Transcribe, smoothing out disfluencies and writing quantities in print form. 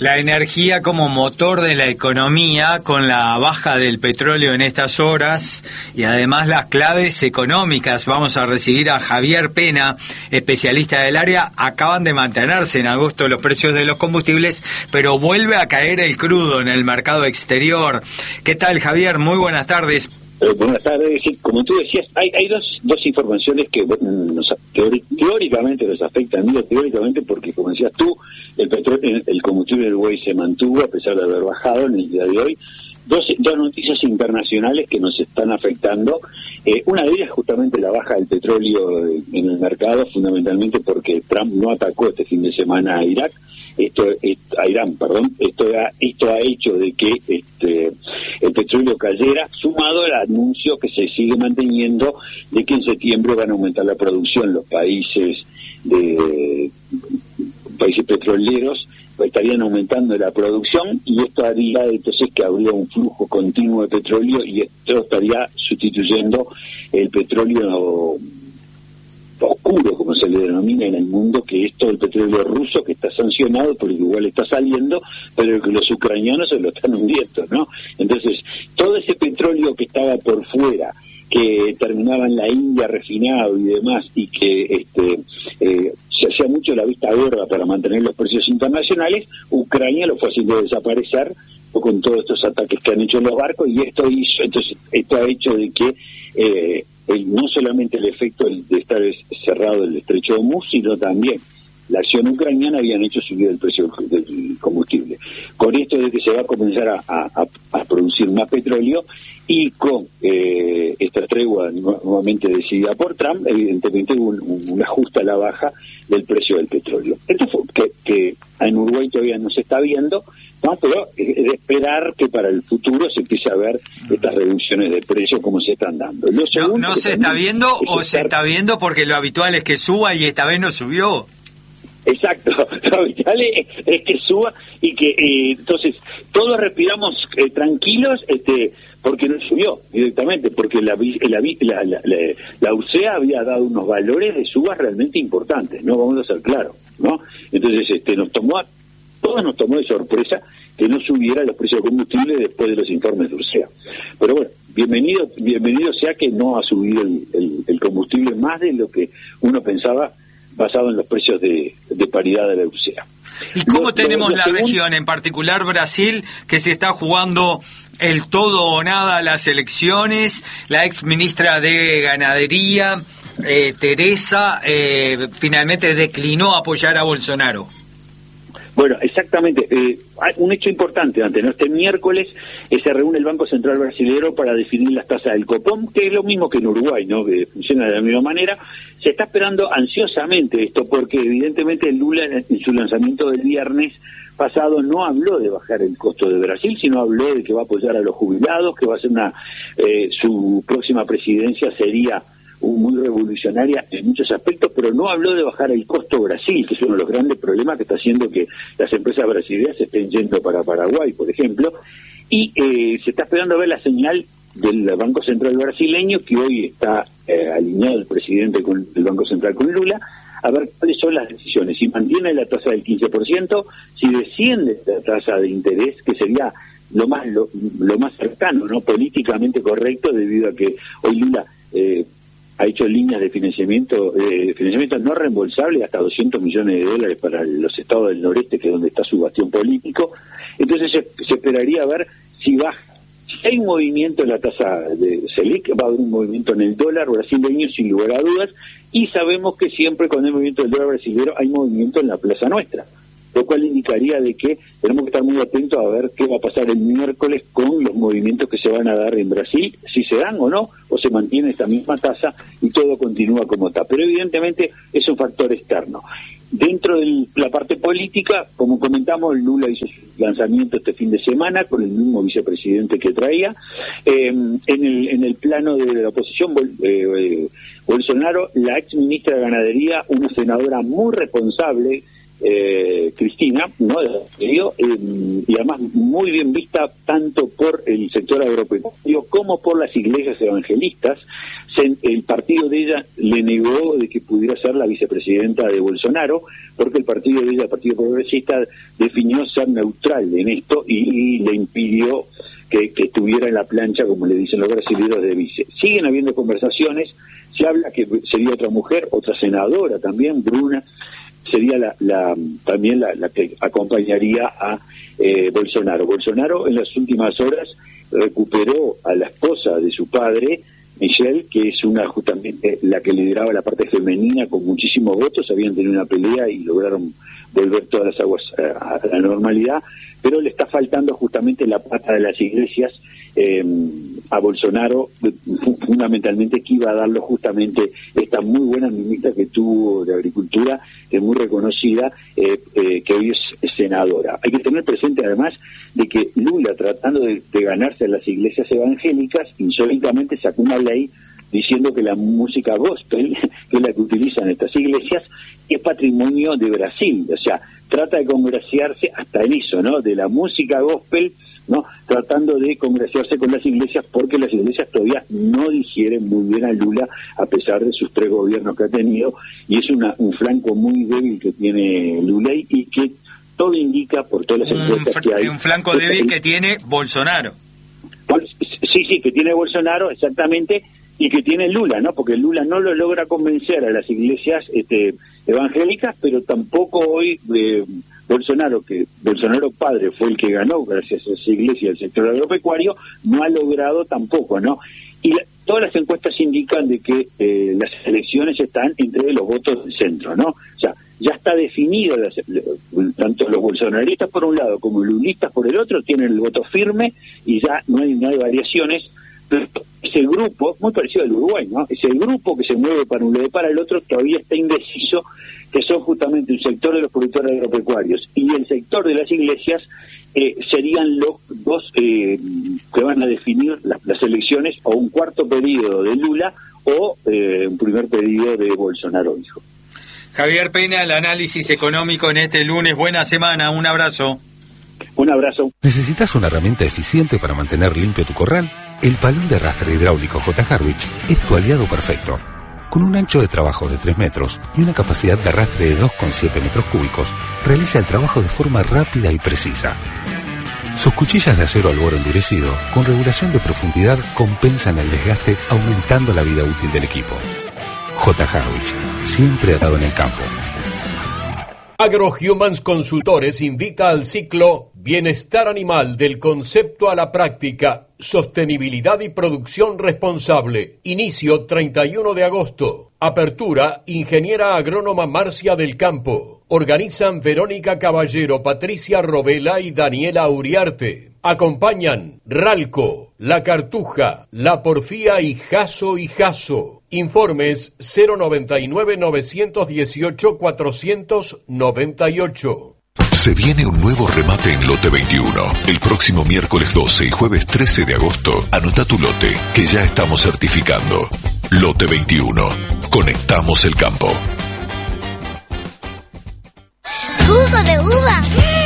La energía como motor de la economía, con la baja del petróleo en estas horas y además las claves económicas. Vamos a recibir a Javier Pena, especialista del área. Acaban de mantenerse en agosto los precios de los combustibles, pero vuelve a caer el crudo en el mercado exterior. ¿Qué tal, Javier? Muy buenas tardes. Buenas tardes. Sí, como tú decías, hay dos informaciones que teóricamente nos afectan, digo teóricamente porque, como decías tú, el combustible del Uruguay se mantuvo a pesar de haber bajado en el día de hoy. Dos noticias internacionales que nos están afectando. Una de ellas justamente la baja del petróleo en el mercado, fundamentalmente porque Trump no atacó este fin de semana a Irán. Esto ha hecho de que el petróleo cayera, sumado al anuncio que se sigue manteniendo de que en septiembre van a aumentar la producción. Los países petroleros estarían aumentando la producción, y esto haría entonces que habría un flujo continuo de petróleo, y esto estaría sustituyendo el petróleo oscuro, como se le denomina en el mundo, que es todo el petróleo ruso, que está sancionado porque igual está saliendo, pero que los ucranianos se lo están hundiendo, ¿no? Entonces, todo ese petróleo que estaba por fuera, que terminaba en la India refinado y demás, y que se hacía mucho la vista gorda para mantener los precios internacionales, Ucrania lo fue haciendo desaparecer con todos estos ataques que han hecho los barcos, y esto ha hecho de que no solamente el efecto de estar cerrado el estrecho de Hormuz, sino también la acción ucraniana habían hecho subir el precio del combustible. Con esto de que se va a comenzar a producir más petróleo, y con esta tregua nuevamente decidida por Trump, evidentemente hubo un ajuste a la baja del precio del petróleo. Esto fue que en Uruguay todavía no se está viendo, ¿no? Pero es de esperar que para el futuro se empiece a ver estas reducciones de precios como se están dando. ¿No se está viendo o se está viendo porque lo habitual es que suba y esta vez no subió? Exacto, lo habitual es que suba y que entonces todos respiramos tranquilos, porque no subió directamente, porque la UCEA había dado unos valores de subas realmente importantes, no vamos a ser claros, ¿no? Entonces todos nos tomó de sorpresa que no subiera los precios de combustible después de los informes de UCEA. Pero bueno, bienvenido sea que no ha subido el combustible más de lo que uno pensaba, basado en los precios de paridad de la UCEA. ¿Y cómo tenemos la región, en particular Brasil, que se está jugando el todo o nada a las elecciones? La ex ministra de Ganadería, Teresa, finalmente declinó apoyar a Bolsonaro. Bueno, exactamente. Un hecho importante antes, ¿no? Este miércoles se reúne el Banco Central Brasilero para definir las tasas del Copom, que es lo mismo que en Uruguay, ¿no? Que funciona de la misma manera. Se está esperando ansiosamente esto, porque evidentemente Lula en su lanzamiento del viernes pasado no habló de bajar el costo de Brasil, sino habló de que va a apoyar a los jubilados, que va a ser su próxima presidencia sería muy revolucionaria en muchos aspectos, pero no habló de bajar el costo Brasil, que es uno de los grandes problemas que está haciendo que las empresas brasileñas se estén yendo para Paraguay, por ejemplo, y se está esperando a ver la señal del Banco Central brasileño, que hoy está alineado el presidente del Banco Central con Lula, a ver cuáles son las decisiones, si mantiene la tasa del 15%, si desciende la tasa de interés, que sería lo más cercano, no políticamente correcto, debido a que hoy Lula ha hecho líneas de financiamiento no reembolsable hasta $200 millones para los estados del noreste, que es donde está su bastión político. Entonces se esperaría a ver si baja. Si hay un movimiento en la tasa de Selic, va a haber un movimiento en el dólar brasileño sin lugar a dudas, y sabemos que siempre con el movimiento del dólar brasileño hay movimiento en la plaza nuestra, lo cual indicaría de que tenemos que estar muy atentos a ver qué va a pasar el miércoles con los movimientos que se van a dar en Brasil, si se dan o no, o se mantiene esta misma tasa y todo continúa como está. Pero evidentemente es un factor externo. Dentro de la parte política, como comentamos, Lula hizo su lanzamiento este fin de semana con el mismo vicepresidente que traía. En el plano de la oposición, Bolsonaro, la ex ministra de Ganadería, una senadora muy responsable, Cristina, ¿no? Y además muy bien vista tanto por el sector agropecuario como por las iglesias evangelistas. El partido de ella le negó de que pudiera ser la vicepresidenta de Bolsonaro, porque el partido de ella, el Partido Progresista, definió ser neutral en esto y le impidió que estuviera en la plancha, como le dicen los brasileños, de vice. Siguen habiendo conversaciones, se habla que sería otra mujer, otra senadora también, Bruna, sería también la que acompañaría a Bolsonaro. Bolsonaro en las últimas horas recuperó a la esposa de su padre, Michelle, que es justamente la que lideraba la parte femenina con muchísimos votos. Habían tenido una pelea y lograron volver todas las aguas a la normalidad, pero le está faltando justamente la pata de las iglesias a Bolsonaro, fundamentalmente, que iba a darlo justamente esta muy buena ministra que tuvo de Agricultura, que es muy reconocida, que hoy es senadora. Hay que tener presente además de que Lula, tratando de ganarse a las iglesias evangélicas, insólitamente sacó una ley diciendo que la música gospel, que es la que utilizan estas iglesias, es patrimonio de Brasil. O sea, trata de congraciarse hasta en eso, ¿no? De la música gospel, ¿no? Tratando de congraciarse con las iglesias, porque las iglesias todavía no digieren muy bien a Lula, a pesar de sus 3 gobiernos que ha tenido, y es un flanco muy débil que tiene Lula, y que todo indica, por todas las encuestas que hay... Un flanco débil que tiene Bolsonaro. Sí, que tiene Bolsonaro, exactamente, y que tiene Lula, ¿no? Porque Lula no lo logra convencer a las iglesias evangélicas, pero tampoco hoy Bolsonaro padre fue el que ganó gracias a esa iglesia del sector agropecuario, no ha logrado tampoco, ¿no? Y todas las encuestas indican de que las elecciones están entre los votos del centro, ¿no? O sea, ya está definida, tanto los bolsonaristas por un lado como los lulistas por el otro tienen el voto firme y ya no hay variaciones. Pero ese grupo, muy parecido al Uruguay, ¿no? Ese grupo que se mueve para un lado y para el otro todavía está indeciso, que son justamente el sector de los productores agropecuarios y el sector de las iglesias, serían los dos que van a definir las elecciones, o un cuarto periodo de Lula o un primer periodo de Bolsonaro, hijo. Javier Pena, el análisis económico en este lunes. Buena semana, un abrazo. Un abrazo. ¿Necesitas una herramienta eficiente para mantener limpio tu corral? El palón de arrastre hidráulico J. Harwich es tu aliado perfecto. Con un ancho de trabajo de 3 metros y una capacidad de arrastre de 2,7 metros cúbicos, realiza el trabajo de forma rápida y precisa. Sus cuchillas de acero al borde endurecido, con regulación de profundidad, compensan el desgaste, aumentando la vida útil del equipo. J. Harwich, siempre atado en el campo. AgroHumans Consultores invita al ciclo Bienestar Animal del concepto a la práctica, sostenibilidad y producción responsable. Inicio 31 de agosto. Apertura Ingeniera Agrónoma Marcia del Campo. Organizan Verónica Caballero, Patricia Robela y Daniela Uriarte. Acompañan Ralco, La Cartuja, La Porfía y Jaso y Jaso. Informes 099-918-498. Se viene un nuevo remate en Lote 21. El próximo miércoles 12 y jueves 13 de agosto, anota tu lote, que ya estamos certificando. Lote 21. Conectamos el campo. Jugo de uva.